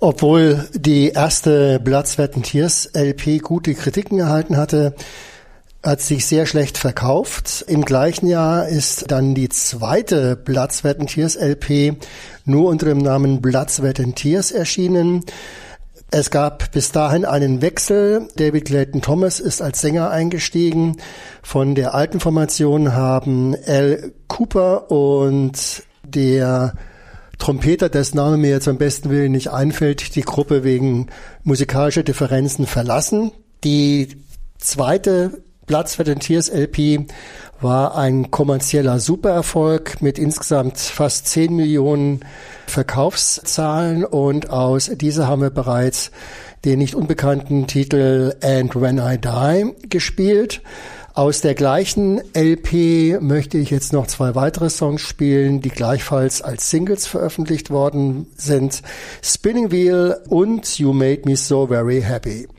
Obwohl die erste Blood, Sweat and Tears LP gute Kritiken erhalten hatte, hat sich sehr schlecht verkauft. Im gleichen Jahr ist dann die zweite Blood, Sweat and Tears LP nur unter dem Namen Blood, Sweat and Tears erschienen. Es gab bis dahin einen Wechsel. David Clayton Thomas ist als Sänger eingestiegen. Von der alten Formation haben Al Kooper und der Trompeter, dessen Name mir jetzt am besten Willen nicht einfällt, die Gruppe wegen musikalischer Differenzen verlassen. Die zweite Blood, Sweat and Tears LP war ein kommerzieller Supererfolg mit insgesamt fast 10 Millionen Verkaufszahlen, und aus dieser haben wir bereits den nicht unbekannten Titel And When I Die gespielt. Aus der gleichen LP möchte ich jetzt noch 2 weitere Songs spielen, die gleichfalls als Singles veröffentlicht worden sind. Spinning Wheel und You Made Me So Very Happy.